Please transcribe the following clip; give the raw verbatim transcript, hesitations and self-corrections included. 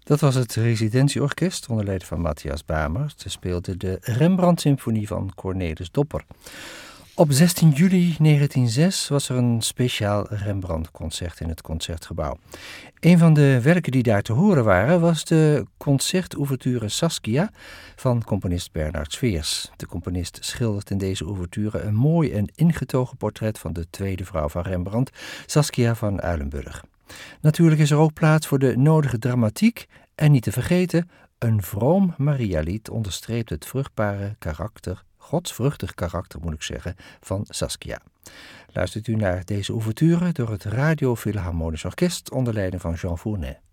Dat was het residentieorkest onder leiding van Matthias Bamer. Ze speelde de Rembrandt-symfonie van Cornelis Dopper. Op zestien juli negentien zes was er een speciaal Rembrandt-concert in het Concertgebouw. Een van de werken die daar te horen waren was de concertouverture Saskia van componist Bernard Sweers. De componist schildert in deze ouverture een mooi en ingetogen portret van de tweede vrouw van Rembrandt, Saskia van Uilenburg. Natuurlijk is er ook plaats voor de nodige dramatiek en niet te vergeten, een vroom Marialied onderstreept het vruchtbare karakter, godsvruchtig karakter moet ik zeggen, van Saskia. Luistert u naar deze ouverture door het Radio Philharmonisch Orkest onder leiding van Jean Fournet.